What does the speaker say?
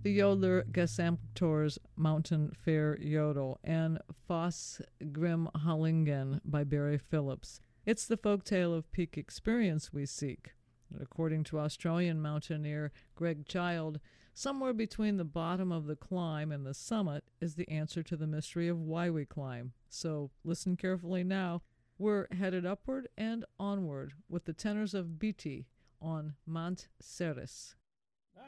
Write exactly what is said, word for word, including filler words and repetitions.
the Jodler Gesamttor's Mountain Fair Yodel, and Foss Grim Halligen by Barry Phillips. It's the folktale of peak experience we seek. According to Australian mountaineer Greg Child, somewhere between the bottom of the climb and the summit is the answer to the mystery of why we climb. So listen carefully now. We're headed upward and onward with the tenors of Beatty on Mont Ceres.